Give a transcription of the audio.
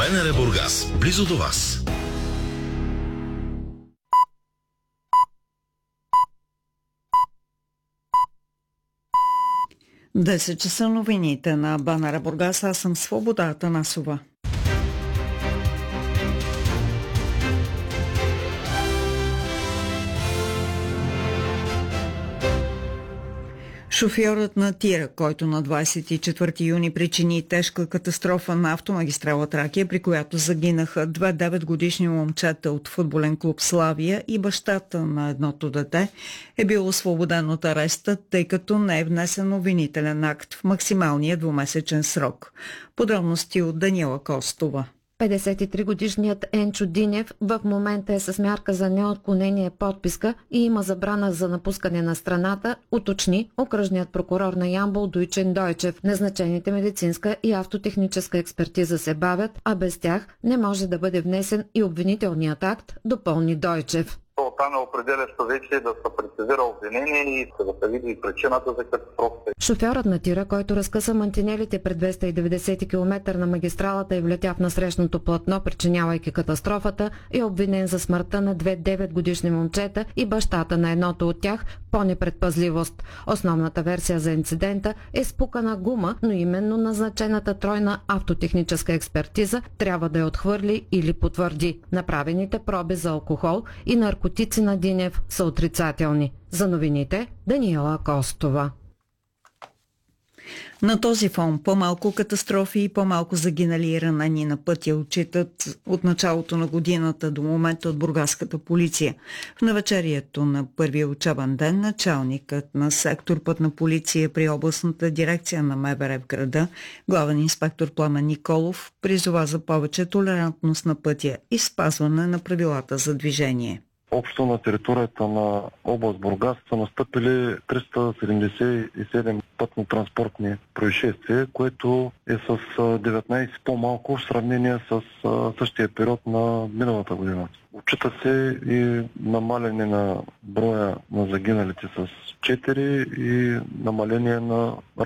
БНР Бургас, близо до вас. 10 часа новините на БНР Бургас. Аз съм Свобода Атанасова. Шофьорът на тира, който на 24 юни причини тежка катастрофа на автомагистрала Тракия, при която загинаха две 9-годишни момчета от футболен клуб Славия и бащата на едното дете, е бил освободен от ареста, тъй като не е внесен обвинителен акт в максималния двумесечен срок. Подробности от Даниела Костова. 53-годишният Енчо Динев в момента е с мярка за неотклонение подписка и има забрана за напускане на страната, уточни окръжният прокурор на Ямбол Дойчен Дойчев. Назначените медицинска и автотехническа експертиза се бавят, а без тях не може да бъде внесен и обвинителният акт, допълни Дойчев. Там е определящо вече да се прецизира обвинение и да се види и причината за катастрофата. Шофьорът на тира, който разкъса мантинелите пред 290 км на магистралата и влетя в насрещното платно, причинявайки катастрофата, е обвинен за смъртта на две 9-годишни момчета и бащата на едното от тях по непредпазливост. Основната версия за инцидента е спукана гума, но именно назначената тройна автотехническа експертиза трябва да я отхвърли или потвърди. Направените проби за алкохол и наркотици на Динев са отрицателни. За новините Даниела Костова. На този фон по-малко катастрофи и по-малко загинали и ранени на пътя отчитат от началото на годината до момента от бургаската полиция. В навечерието на първия учебен ден началникът на сектор Пътна полиция при областната дирекция на МВР в града, главен инспектор Пламен Николов, призова за повече толерантност на пътя и спазване на правилата за движение. Общо на територията на област Бургас са настъпили 377 пътно-транспортни происшествия, което е с 19 по-малко в сравнение с същия период на миналата година. Отчита се и намаляне на броя на загиналите с 4 и намаление на